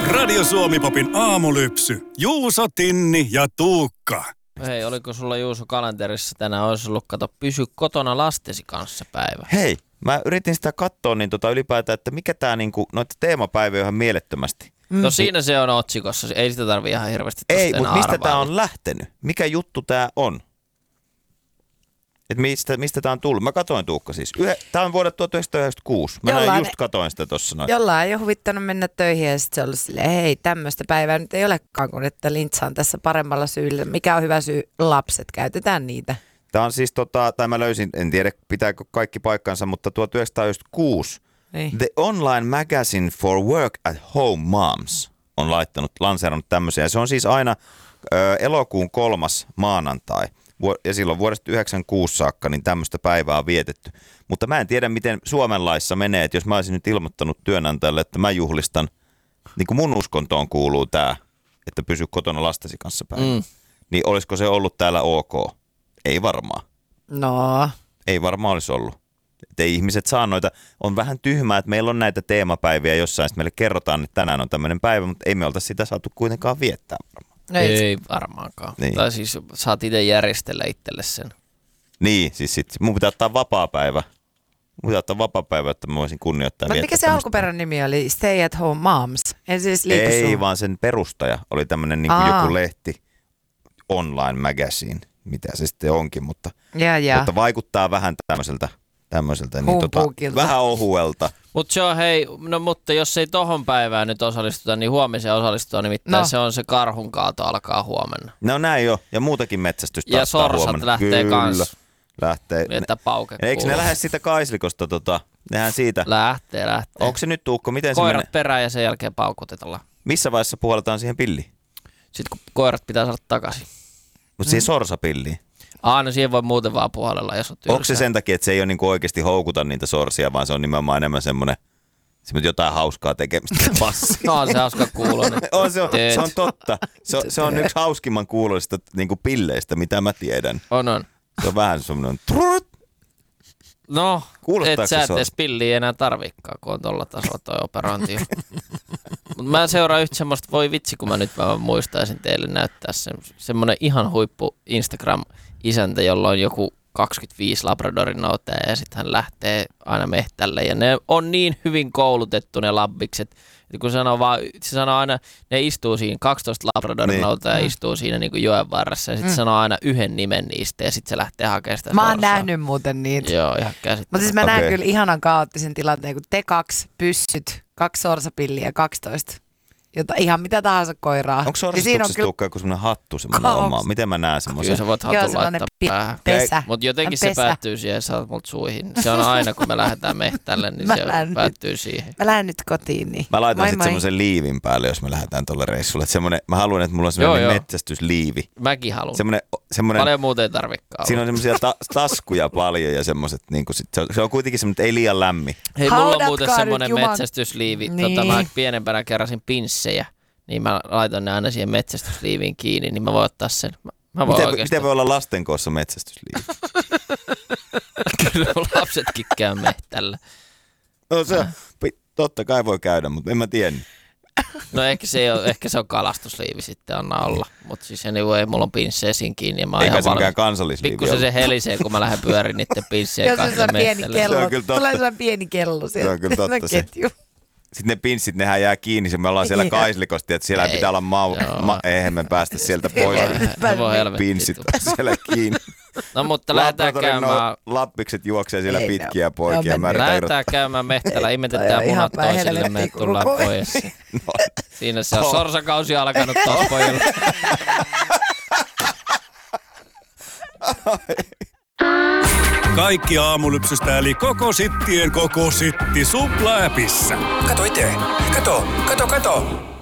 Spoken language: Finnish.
Radio Suomi-popin aamulypsy. Juuso, Tinni ja Tuukka. Hei, oliko sulla Juuso kalenterissa tänään olisi ollut, pysy kotona lastesi kanssa päivä? Hei, mä yritin sitä katsoa niin ylipäätään, että mikä tää niinku, noita teemapäiviä on ihan mielettömästi. No siinä se on otsikossa, ei sitä tarvitse ihan hirveästi tosta Ei, mutta mistä arvailla. tää on lähtenyt? Mikä juttu tää on? Et mistä tää on tullut? Mä katoin, Tuukka, siis. Tää on vuodet 1996. Mä just katoin sitä tossa noin. Jollain ei ole huvittanut mennä töihin ja sitten se on ollut silleen, hei, tämmöistä päivää nyt ei olekaan, kun että lintsaan tässä paremmalla syyllä. Mikä on hyvä syy? Lapset, käytetään niitä. Tää on siis tai mä löysin, en tiedä pitääkö kaikki paikkansa, mutta 1996 niin. The Online Magazine for Work at Home Moms on lanseerannut tämmöisiä. Ja se on siis aina elokuun 3. maanantai. Ja silloin vuodesta 1996 saakka niin tämmöistä päivää on vietetty. Mutta mä en tiedä, miten Suomen laissa menee, että jos mä olisin nyt ilmoittanut työnantajalle, että mä juhlistan, niin kuin mun uskontoon kuuluu tää, että pysy kotona lastesi kanssa päivä. Niin olisiko se ollut täällä ok? Ei varmaan. No. Ei varmaan olisi ollut. Että ei ihmiset saa noita. On vähän tyhmää, että meillä on näitä teemapäiviä jossain, sitten meille kerrotaan, että tänään on tämmöinen päivä, mutta ei me oltaisi sitä saatu kuitenkaan viettää varmaan. Ei varmaankaan. Niin. Tai siis saat itse järjestellä itselle sen. Niin, siis mun pitää ottaa vapaapäivä. Että mä voisin kunnioittaa viettää. Mikä se alkuperäinen nimi oli? Stay at home moms? Ei, vaan sen perustaja oli tämmöinen niin kuin joku lehti, online magazine, mitä se sitten onkin, mutta vaikuttaa vähän tämmöiseltä niin vähän ohuelta. Mutta se on mutta jos ei tohon päivään nyt osallistuta, niin huomiseen osallistutaan, nimittäin se on se karhunkaato alkaa huomenna. No näin jo, ja muutakin metsästystä ja sorsat huomenna. Lähtee kanssa. Lähtee. Että pauke eikö ne lähde siitä kaislikosta, nehän siitä? Lähtee. Onko se nyt, Tuukko, miten koirat se menee? perään ja sen jälkeen paukutetellaan. Missä vaiheessa puoletaan siihen pilliin? Sitten kun koirat pitää saada takaisin. Mutta siihen sorsapilliin? No siihen voi muuten vaan puolella, jos on tylsää. Onko se sen takia, että se ei ole niinku oikeasti houkuta niitä sorsia, vaan se on nimenomaan enemmän semmoinen jotain hauskaa tekemistä passi? No on se hauska kuuloinen. Se on totta. Se on yksi hauskimman kuuloisista niinku pilleistä, mitä mä tiedän. On. Se on vähän semmoinen No, et sä edes pilliä enää tarvikaan, kun on tolla tasolla toi operointi. Mutta mä seuraan yhtä semmoista, voi vitsi, kun mä nyt muistaisin teille näyttää semmoinen ihan huippu Instagram-isäntä, jolla on joku 25 Labradorin noutaja ja sitten hän lähtee aina mehtälle. Ja ne on niin hyvin koulutettu ne labbikset, että kun se sanoo aina, ne istuu siinä, 12 Labradorin noutaja istuu siinä niin kuin joen varressa ja sitten sanoo aina yhden nimen niistä ja sitten se lähtee hakemaan sitä sorsaa. Mä oon nähnyt muuten niitä. Joo, ihan käsittämättä. Mutta siis mä näen kyllä ihanan kaoottisen tilanteen, kun te 2 pyssyt, 2 sorsapilliä, 12. Ihan mitä tahansa koiraa. Onko sorsastuksessa Tuukka joku semmoinen hattu, semmoinen oma? Miten mä näen semmoisen? Kyllä sä voit hatun laittaa päähän. Pesä. Mutta jotenkin se päättyy siihen, sä oot mut suihin. Se on aina, kun me lähdetään mehtälle, niin se päättyy siihen. Mä lähden nyt kotiin. Niin. Mä laitan sitten semmoisen liivin päälle, jos me lähdetään tolle reissulle. Mä haluan, että mulla on semmoinen metsästysliivi. Mäkin haluan. Semmoinen, paljon muuta ei tarvikaan. Siinä on semmoisia taskuja paljon ja semmoiset, niin se on kuitenkin semmoinen, että ei liian lämmin. Hei, mulla on muuten semmoinen metsästysliivi. Niin. Mä pienempänä keräsin pinssejä. Niin mä laitan ne aina siihen metsästysliiviin kiinni, niin mä voin ottaa sen. Miten voi olla lasten koossa metsästysliivi? Kyllä lapsetkin käy mehtällä. No se totta kai voi käydä, mutta en mä tiedä. No ehkä se on kalastusliivi sitten, anna olla. Mutta siis anyway, mulla on pinssejä siinä kiinni. Eikä se mikään kansallisliivi. Pikkusen se helisee, kun mä lähden pyörin niiden pinssien kanssa mehtällä. Tulee sellainen pieni kello sieltä. Se on kyllä totta se. Sitten ne pinssit, nehän jää kiinni, me ollaan siellä kaislikosti, että siellä pitää olla eihän me päästä sieltä pois. Pinssit siellä kiinni. No mutta lähdetään käymään. Lappikset juoksee siellä pitkiä poikia. Lähdetään käymään mehtällä, imetetään munat toiselle, me tullaan pois. Siinä se on sorsakausi alkanut tuossa pojilla. Kaikki aamulypsystä eli koko sittien koko sitti Supla-äpissä. Kato itse. Kato.